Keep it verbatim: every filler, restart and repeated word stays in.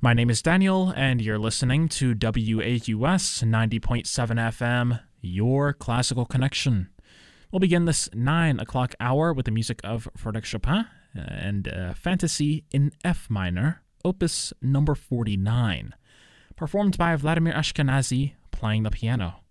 My name is Daniel, and you're listening to W A U S ninety point seven F M, your classical connection. We'll begin this nine o'clock hour with the music of Frédéric Chopin and uh, Fantasy in F minor, opus number forty-nine, performed by Vladimir Ashkenazy playing the piano.